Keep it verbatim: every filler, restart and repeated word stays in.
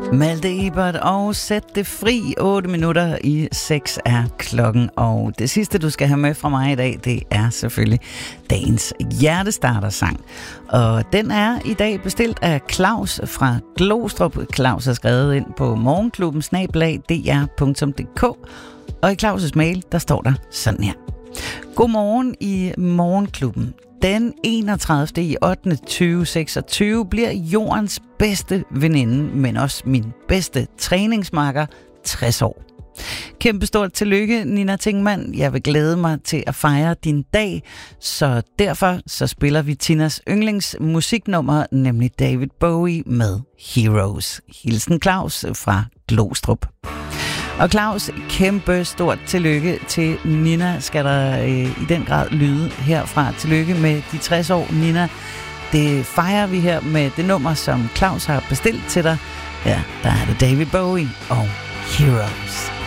Malte Ebert og Sæt det fri. otte minutter i seks er klokken. Og det sidste, du skal have med fra mig i dag, det er selvfølgelig dagens hjertestartersang. Og den er i dag bestilt af Claus fra Glostrup. Claus har skrevet ind på morgenklubben snabel-a d r punktum d k. Og i Claus' mail, der står der sådan her. Godmorgen i morgenklubben. Den enogtredivte i ottende tyve seksogtyve bliver jordens bedste veninde, men også min bedste træningsmarker, tres år. Kæmpe stort tillykke, Nina Tingmann. Jeg vil glæde mig til at fejre din dag, så derfor så spiller vi Tinas yndlingsmusiknummer, nemlig David Bowie med Heroes. Hilsen Claus fra Glostrup. Og Claus, kæmpe stort tillykke til Nina, skal der øh, i den grad lyde herfra. Tillykke med de tres år, Nina. Det fejrer vi her med det nummer, som Claus har bestilt til dig. Ja, der er det David Bowie og Heroes.